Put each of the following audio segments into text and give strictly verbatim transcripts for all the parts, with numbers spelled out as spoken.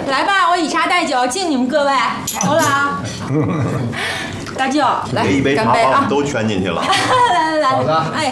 来吧，我以茶代酒，敬你们各位。好了啊，大舅，来这一杯茶干杯啊！ 把我们都圈进去了。 来来来， 好的。 哎，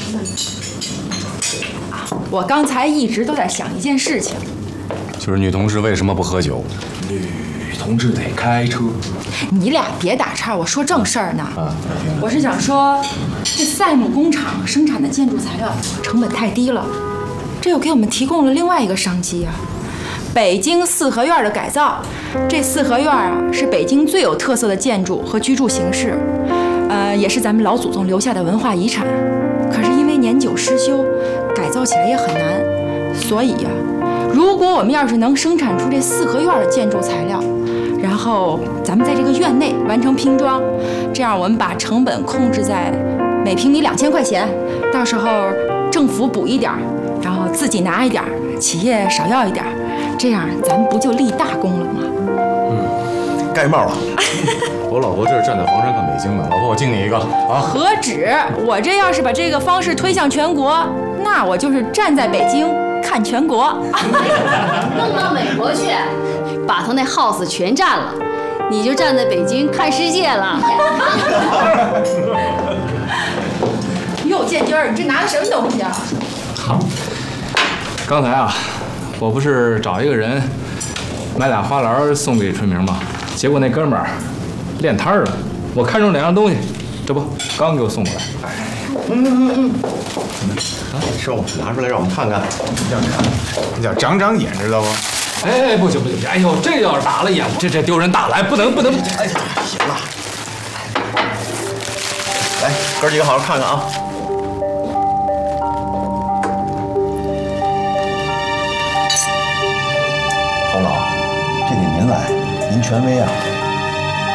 我刚才一直都在想一件事情， 就是女同志为什么不喝酒？ 女同志得开车。 你俩别打岔，我说正事儿呢。 啊， 我是想说，这赛姆工厂生产的建筑材料成本太低了，这又给我们提供了另外一个商机啊。北京四合院的改造，这四合院啊是北京最有特色的建筑和居住形式，呃，也是咱们老祖宗留下的文化遗产。可是因为年久失修，改造起来也很难，所以呀、啊，如果我们要是能生产出这四合院的建筑材料，然后咱们在这个院内完成拼装，这样我们把成本控制在每平米两千块钱，到时候政府补一点，然后自己拿一点，企业少要一点，这样咱们不就立大功了吗？ 嗯，盖帽了。 我老婆这是站在黄山看北京呢，老婆我敬你一个啊！ 何止，我这要是把这个方式推向全国，那我就是站在北京看全国。 弄到美国去，把他那 house 全占了，你就站在北京看世界了。 哟，建军儿，你这拿的什么东西啊？ 好，刚才啊，我不是找一个人买俩花篮送给春明吗？结果那哥们儿练摊儿了，我看中两样东西，这不刚给我送过来。 嗯嗯嗯嗯。啊，收，拿出来让我们看看。 你想看，你想长长眼，知道不？ 哎，不行不行！哎呦，这要是打了眼，这这丢人大了，哎，不能不能！哎， 行了，来，哥几个好好看看啊。 侯老，这得您来，您权威啊。